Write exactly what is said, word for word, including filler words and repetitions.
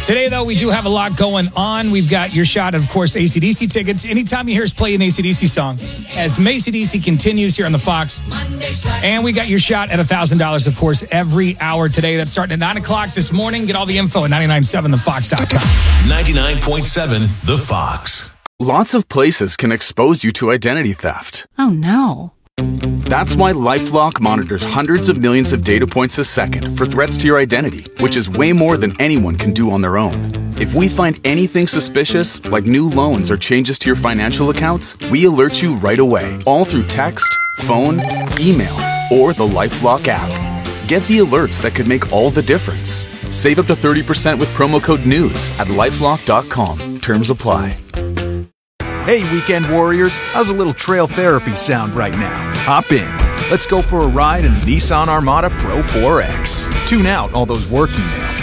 Today, though, we do have a lot going on. We've got your shot of, of course, A C D C tickets. Anytime you hear us play an A C D C song, as Macy D C continues here on the Fox. And we got your shot at one thousand dollars, of course, every hour today. That's starting at nine o'clock this morning. Get all the info at nine nine seven the fox dot com. ninety-nine point seven The Fox. Lots of places can expose you to identity theft. Oh, no. That's why LifeLock monitors hundreds of millions of data points a second for threats to your identity, which is way more than anyone can do on their own. If we find anything suspicious, like new loans or changes to your financial accounts, we alert you right away, all through text, phone, email, or the LifeLock app. Get the alerts that could make all the difference. Save up to thirty percent with promo code NEWS at lifelock dot com. Terms apply. Hey, weekend warriors, how's a little trail therapy sound right now? Hop in. Let's go for a ride in the Nissan Armada Pro four X. Tune out all those work emails.